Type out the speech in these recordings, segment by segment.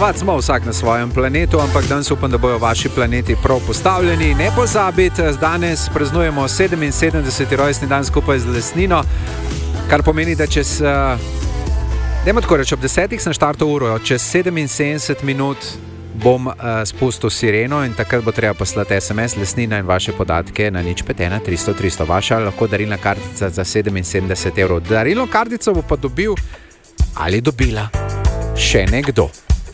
Ponavadi smo vsak na svojem planetu, ampak danes upam, da bojo vaši planeti prav postavljeni. Ne pozabite, danes praznujemo 77. rojstni dan skupaj z Lesnino, kar pomeni, da dajmo tako reči, ob 10. sem štartal uro, čez 77 minut bom spustil sireno in takrat bo treba poslati SMS Lesnina in vaše podatke na 051 300 300. Vaša lahko darilna kartica za 77 evrov. Darilno kartico bo pa dobil ali dobila še nekdo.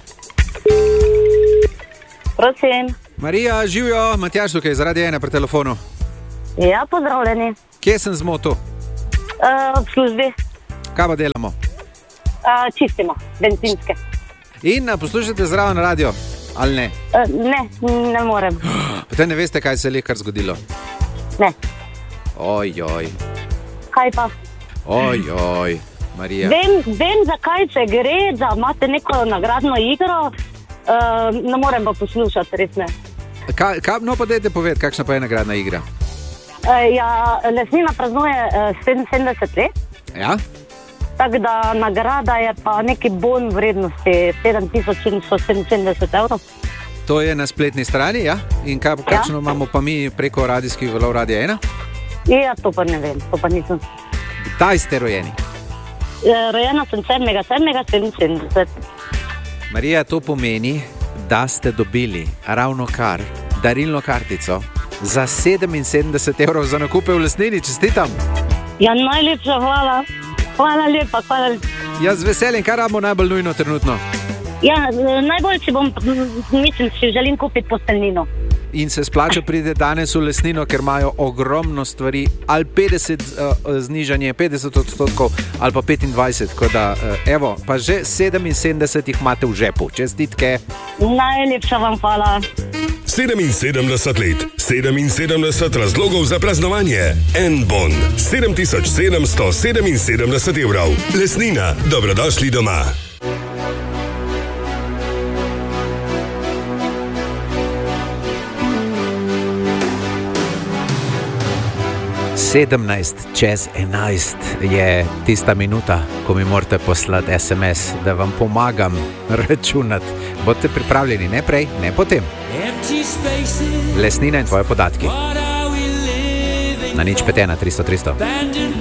Prosim. Marija, živijo, Matjaž tukaj, zaradi ene pri telefonu. Ja, pozdravljeni. Kje sem zmotil? V službi. Kaj pa delamo? Čistimo, bencinske. In poslušate zraven radio, ali ne? Ne morem. Potem ne veste, kaj se je kar zgodilo? Ne. Ojoj. Kaj pa? Ojoj, Marija. Vem, zakaj se gre, da imate neko nagradno igro, ne morem pa poslušati, res ne. No pa dajte povedati, kakšna pa je nagradna igra? Lesnina praznuje 77 let. Ja? Tako da nagrada je pa neki bon vrednosti 7777 evrov. To je na spletni strani, ja? In kakšno imamo pa mi preko radijskih valov Radia 1? Ja, to pa ne vem, to pa nisem. Kdaj ste rojeni? Rojena sem 7.7.77. Marija, to pomeni, da ste dobili ravno kar darilno kartico za 77 evrov za nakupe v Lesnini. Čestitam! Ja, najlepša hvala. Hvala lepa. Jaz z veseljem, kaj rabimo najbolj nujno trenutno? Ja, najbolj si želim kupiti posteljnino. In se splača pride danes v Lesnino, ker imajo ogromno stvari, ali 50 znižanje, 50% ali pa 25%, tako da evo, pa že 77 jih imate v žepu. Čestitke. Najlepša vam hvala. 77 let, 77 razlogov za praznovanje. En bon, 7777 evrov. Lesnina, dobrodošli doma. čez 11 je tista minuta, ko mi morate poslati SMS, da vam pomagam računati. Bodite pripravljeni, ne prej, ne potem. Lesnina in tvoje podatki. Na 051 300 300.